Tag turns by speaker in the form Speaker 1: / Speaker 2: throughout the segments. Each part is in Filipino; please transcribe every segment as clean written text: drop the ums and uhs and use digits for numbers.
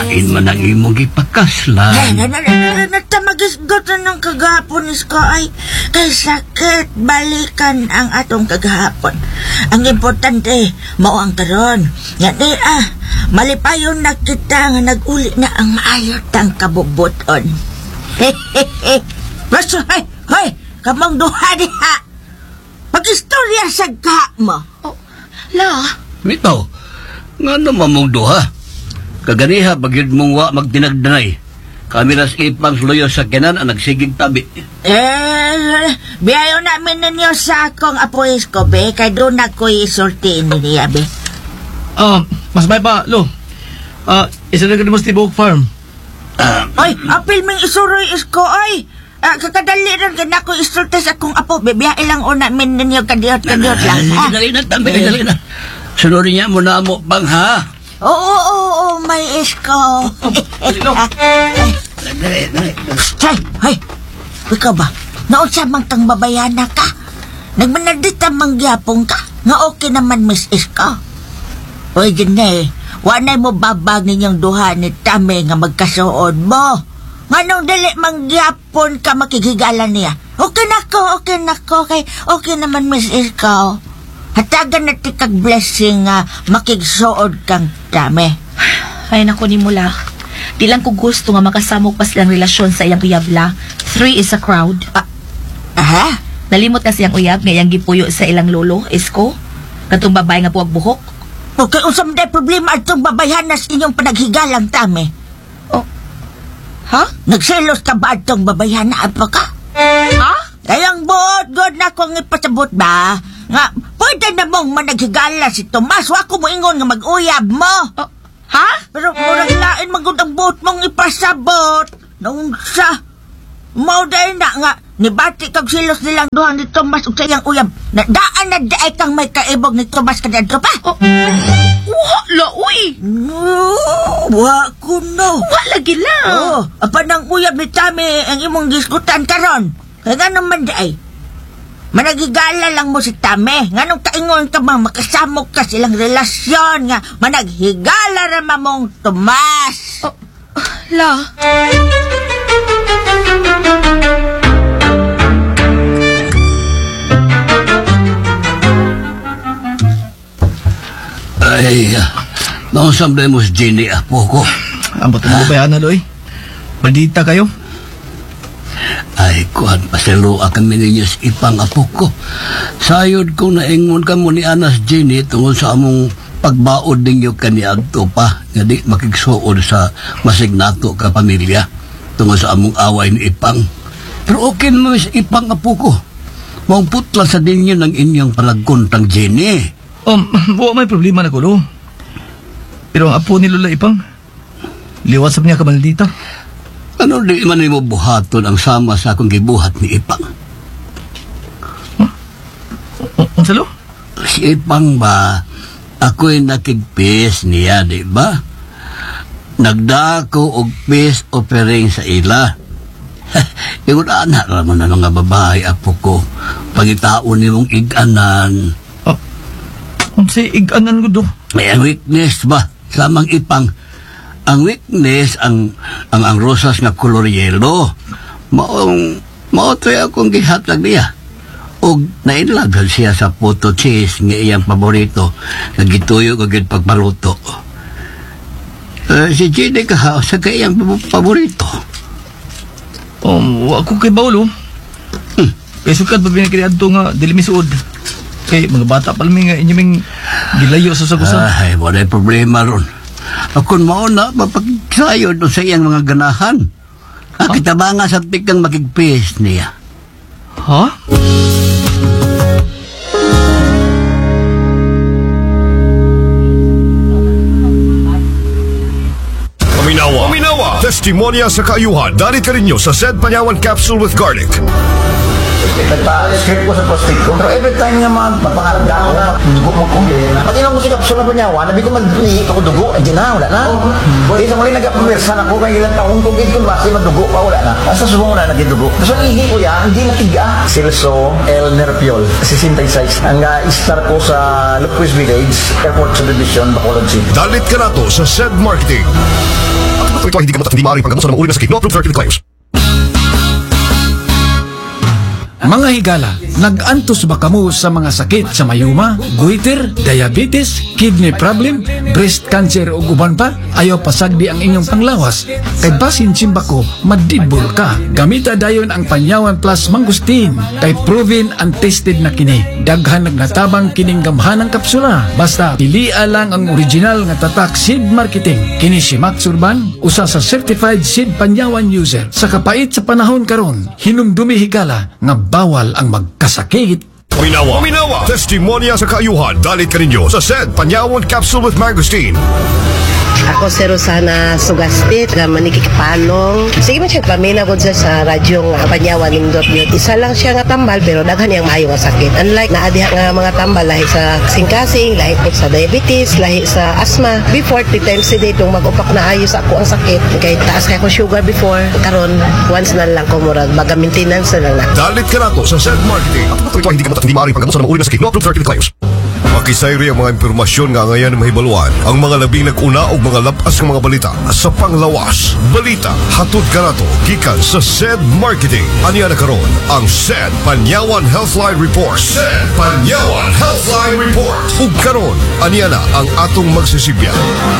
Speaker 1: Lain man ang imong ipakaslan.
Speaker 2: Natamagisgot na ng kagahapon isko ay kay sakit balikan ang atong kagahapon. Ang importante mao ang karon. Nga di malipayon na kita nga nag-uli na ang maayot ang kabubuton. Basta hoy kamang duha diha. Pag-istorya sa ka mo.
Speaker 3: Oh, la.
Speaker 1: Bitaw, nga naman mong duha. Kaganiha, bagid mong wa magdinagdanay. Kami nas ipang sluyo sa kinan ang nagsigig tabi.
Speaker 2: Biyayo namin ninyo sa akong apois ko, be. Kaya doon ako'y isulti niya, be.
Speaker 4: Mas may pa, lo. Isa na ganun mo sa Tibok Farm.
Speaker 2: Ay, apil ming isuroy isko, ay. Kakadali rin ka ko isulti sa akong apo, be. Biyayo lang o namin ninyo kadiyot lang.
Speaker 1: Dali na, tabi, dali na. Sunurin niya mo na mo pang ha.
Speaker 2: Oo, may isko. Hay, ikaw ba? Naunsa mang tang babayana ka? Nagmanadita mangyapong ka? Nga okay naman, Miss Isko. Uy, gini, wanay mo babag ninyong duha ni Tame nga magkasuod mo. Nganong dili mangyapon ka makikigalan niya? Okay na ko, okay naman, Miss Isko. Hatagan na tikag blessing nga makigsuod kang Tame.
Speaker 3: Ay, naku ni Mula. Di lang ko gusto nga makasamok pa silang relasyon sa iyang uyab la. 3 is a crowd. Nalimot na siyang uyab nga iyang gipuyo sa ilang lolo, Isko. Katong babae nga buwag buhok.
Speaker 2: Okay, usam day problema atong babayanas inyong panaghigalang Tame.
Speaker 3: Oh. Ha?
Speaker 2: Nagselos ka ba atong babayana? Apa ka?
Speaker 3: Ha?
Speaker 2: Kayang buot, good na kong ipasabot ba? Nga, pwede na mong managhigala si Tomas. Wa ko mo ingon nga mag-uyab mo.
Speaker 3: Oh. Ha?
Speaker 2: Pero murag lain magod ang buot mong ipasabot. Nung sa... Mao dahil na nga, nibati kag silos nilang duhang ni Tomas ug sayang uyab. Nadaan na daay kang may kaibog ni Tomas kadadto pa.
Speaker 3: Oh. Wala, uy.
Speaker 2: Wa ko no.
Speaker 3: Wala gila.
Speaker 2: Apa nang uyab ni Tame ang imong diskutan karon. Kaya nga naman daay. Managigala lang mo si Tame. Nga nung kaingon ka bang makasamok ka silang relasyon nga managhigala ra mamong Tomas.
Speaker 3: Oh. La.
Speaker 1: Ay, nausam na mo si Jenny, apo ko.
Speaker 4: Ambot mo ba yan, Aloy? Maldita kayo?
Speaker 1: Ay, kuhan, paselo kami ninyo sa ipang apo ko. Sayod kong naingon ka mo ni Anas Jenny tungkol sa among pagbaod ninyo kaniadto pa nga di makigsuod sa masignato ka pamilya tungkol sa among away ni ipang. Pero okay naman sa ipang apo ko. Mauputla sa ninyo ng inyong palagkuntang Jenny.
Speaker 4: Buwa may problema na ko, lo. Pero ang apo ni Lola Ipang, liwasap niya ka maldita.
Speaker 1: Ano di man mo buhaton ang sama sa akong gibuhat ni Ipang?
Speaker 4: Ang salo?
Speaker 1: Si Ipang ba, ako'y nakigpis niya, di ba? Nagdako og peace offering sa ila. Iyon anak naman na mga babae, apo ko. Pangitaon ni mong iganan.
Speaker 4: Si iganan ko do.
Speaker 1: May ang weakness ba? Samang Ipang. Ang weakness, ang rosas nga color yellow. Maotoy akong gihatag niya. O nainlaghan siya sa photo cheese nga iyang paborito. Nagituyo ko gid pagpaluto. Si Jenny ka sa kayang paborito.
Speaker 4: Ako kay Baulo. Kaya sukat ba binakiriadto nga dili misuod. Kay mga bata palmi nga inyong gilayo sa sagusan.
Speaker 1: Ay, wala problema ron. Akong mauna, mapagsayo doon sa iyang mga ganahan. Kita ba nga sa tikang makigpis niya?
Speaker 4: Ha?
Speaker 5: Paminawa! Testimonya sa kaayuhan. Dalit ka rin nyo sa Zed Panyawan Capsule with Garlic.
Speaker 6: Nagpa-script ko sa prostate ko. Pero every time nga mapangarap na ako, dugo mo ko. Pag ilang ko si kapsula pa niya, nabi ko mag-iit ako dugo, ay na, wala na. Isang muli nagkapamirsan ako, kaya ilang taong tugid ko, basi madugo pa, wala na. Asa subo mo na nagdugo. Tapos ang ihi ko yan, hindi natiga. Silso L. Nerpiol, 66. Ang star ko sa Lupquis Village, Airport Subdivision, Bacolod City.
Speaker 5: Dalit ka na to sa Zed Marketing. Ito ay hindi gamot at hindi maaaring panggamot sa mga uri ng sakit. No approved therapeutic claims.
Speaker 7: Mga higala, nag-antos ba kamo sa mga sakit sa mayuma, goiter, diabetes, kidney problem, breast cancer o uban pa? Ayaw pasagdi ang inyong panglawas. Kay basin simbako, madibol ka. Gamita dayon ang Panyawan Plus Mangustin. Kay proven and tested na kini. Daghan nagnatabang kining gamhanang kapsula. Basta pilia lang ang original nga tatak seed marketing. Kini si Max Urban, usa sa certified seed Panyawan user. Sa kapait sa panahon karon, hinumdumi higala nga bawal ang magkasakit.
Speaker 5: Uminawa! Testimonya sa kaayuhan. Dalit ka ninyo sa SED Panyawan Capsule with Mangosteen.
Speaker 8: Ako si Rosana Sugastit, na manikikipalong. Sige man siya, pamina ko dyan sa radyong Panyawan Nindot yun. Isa lang siya nga tambal, pero daghan niyang maayo nga sakit. Unlike naadiha nga mga tambal, lahi sa kasing-kasing, lahi po sa diabetes, lahi sa asthma. Before, 3 times a day, itong mag-upak na ayos ako ang sakit. Kaya taas kaya ko sugar before. Karon once na lang ko murag, baga maintenance na lang na.
Speaker 5: Dalit ka na to sa SED Marketing. At ito ay hindi gamot at hindi maaaring panggamot sa mga uri ng sakit. No approved therapeutic claims. Makisayri ang mga impormasyon nga ngayon mahibaluan ang mga labing nag-una o mga labas ng mga balita sa panglawas. Balita, hatod kanato, gikan sa SED Marketing. Aniya na karon ang SED Panyawan Healthline Report. SED Panyawan Healthline Report. Ug karon, aniya na ang atong magsisibya.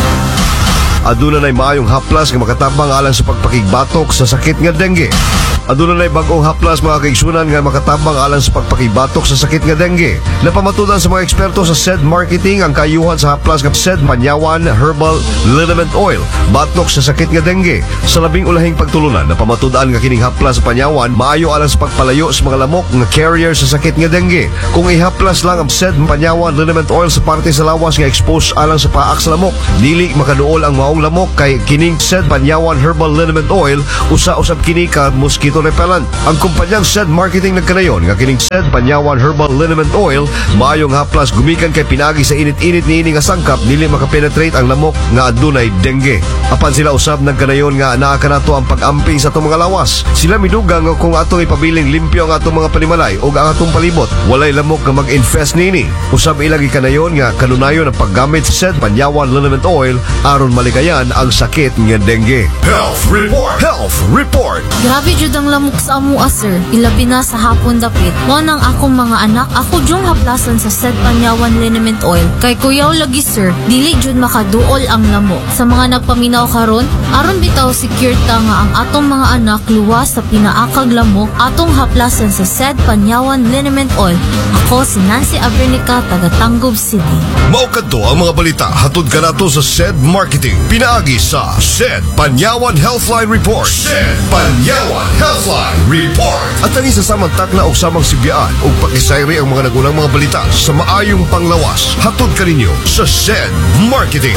Speaker 5: Aduna nay maayong haplas nga makatabang alang sa pagpakigbatok sa sakit nga dengue. Aduna nay bag-ong haplas mga kaigsunan nga makatabang alang sa pagpakigbatok sa sakit nga dengue. Napamatudan sa mga eksperto sa SED Marketing ang kayuhan sa haplas nga SED Panyawan Herbal Liniment Oil batok sa sakit nga dengue. Sa labing ulahing pagtulunan, napamatudan nga kining haplas sa Panyawan maayo alang sa pagpalayo sa mga lamok nga carrier sa sakit nga dengue. Kung ihaplas lang ang SED Panyawan Liniment Oil sa parte sa lawas nga expose alang sa paak sa lamok, dili makaduol ang maong lamok kay kining SED Panyawan Herbal Liniment Oil usa-usab kini ka mosquito repellent. Ang kumpanyang SED Marketing nagkanayon nga kining SED Panyawan Herbal Liniment Oil maayong haplas gumikan kay pinagi sa init-init niini nga sangkap dili makapenetrate ang lamok nga adunay dengue. Apan sila usab nagkanayon nga naa kanato ang pag-amping sa atong mga lawas. Sila midugang nga kung atong ipabiling limpyo ang atong mga panimalay ug ang atong palibot walay lamok nga mag-infest niini. Usab ilang ikanayon nga kanunayon ang paggamit sa SED Panyawan Liniment Oil aron malikayan ang sakit nga dengue. Health Report. Health Report.
Speaker 9: Grabe jud ang lamok sa amua, sir. Ilabi na sa hapon dapit. Mo nang akong mga anak, ako jung haplasan sa SED Panyawan Liniment Oil. Kay kuyaw lagi, sir, dili jud makaduol ang lamok. Sa mga nagpaminaw karon, aron bitaw secure ta nga ang atong mga anak luwas sa pinaakag lamok, atong haplasan sa SED Panyawan Liniment Oil. Ako si Nancy Avernica, taga Tanggob City.
Speaker 5: Mao kadto ang mga balita hatod kanato sa SED Marketing. Pinaagi sa SED Panyawan Healthline Report. SED Panyawan Healthline Report. At ang isa samang takna o samang sibyaan o pakisayri ang mga nagunang mga balita sa maayong panglawas. Hatod kaninyo sa SED Marketing.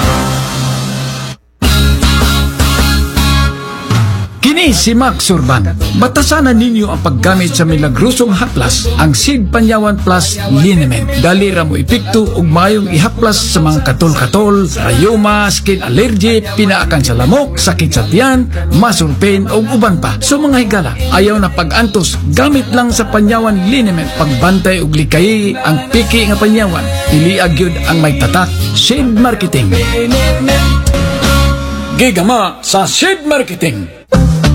Speaker 7: Kini si Max Urban. Batasanan ninyo ang paggamit sa milagrosong haplas, ang SED Panyawan Plus Liniment. Dali ra mo epekto ug mayong ihaplas sa mga katol-katol, rayuma, skin allergy, pinaakan sa lamok, sakit sa tiyan, muscle pain ug uban pa. So mga higala, ayaw na pag-antos, gamit lang sa Panyawan Liniment. Pagbantay ug likay ang piki nga panyawan. Piliag yun ang may tatak. SED Marketing. Gigama sa SED Marketing.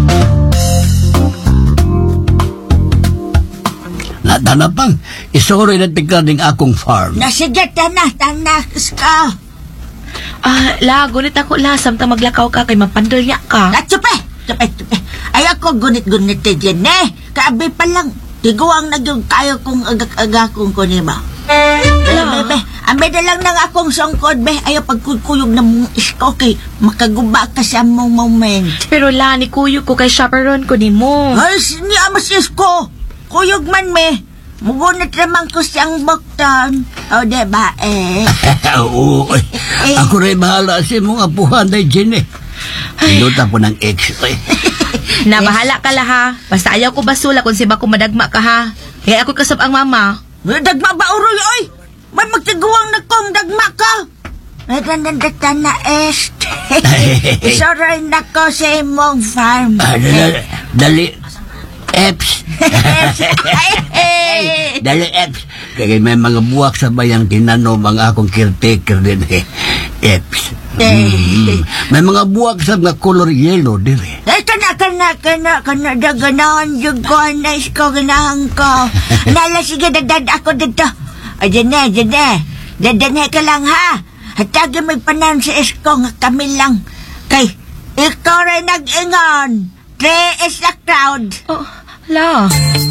Speaker 1: Natanapang, isoroy na tigrading akong farm.
Speaker 2: Nasigit na, tanas ka.
Speaker 3: La, gunit ako la, samtang maglakaw ka kay mapandol niya ka.
Speaker 2: Tsupe. Ay ako gunit-gunit din Kaabi pa lang. Tiguang nagyong kayo kong agak-agakong ko ni ba. Be. Ambe na lang ng akong songkod, be. Ayaw pagkuyog na mong isko kay makaguba ka sa mong moment.
Speaker 3: Pero la, ni kuyo ko kay chaperon ko ni mo.
Speaker 2: Ay, niya mas isko. Kuyog man me. Mugunit naman ko siyang baktan. O, diba
Speaker 1: Oo, ako rin bahala si mga apuhan na Jenny. Inuta po ng ex.
Speaker 3: Na bahala ka la ha. Basta ayaw ko basula kung siba ko madagma ka ha. Kaya ako kasab ang mama.
Speaker 2: Dagma ba uroy, oy? May magtiguang na kong dagma ka. May nandatan na Isoray na ko sa imong farm.
Speaker 1: Dali. Eps. Dali, Eps. Kaya may mga buwak sa bayang tinanom ang akong caretaker din. Eps. May mga buwak sa nga color yellow dire.
Speaker 2: Kana ganahan jud ko na isko ganahan ko. Nala sige dagdag ako dito. Ayan na. Dadanhe ka lang ha. Hatagi may panan sa isko nga kami lang. Kay, ikaw rin nag-ingon. 3 is a crowd.
Speaker 3: Oh, la.